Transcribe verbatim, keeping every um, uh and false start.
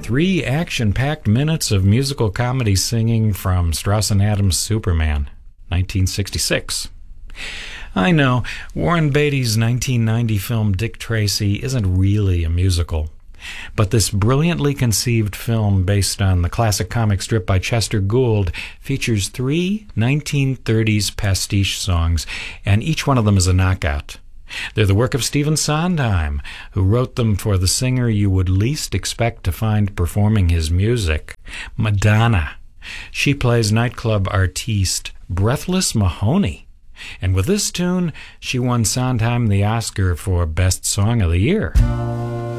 Three action-packed minutes of musical comedy singing from Strauss and Adams' Superman, nineteen sixty-six. I know, Warren Beatty's nineteen ninety film Dick Tracy isn't really a musical, but this brilliantly conceived film based on the classic comic strip by Chester Gould features three nineteen thirties pastiche songs, and each one of them is a knockout. They're the work of Stephen Sondheim, who wrote them for the singer you would least expect to find performing his music, Madonna. She plays nightclub artiste Breathless Mahoney, and with this tune, she won Sondheim the Oscar for Best Song of the Year.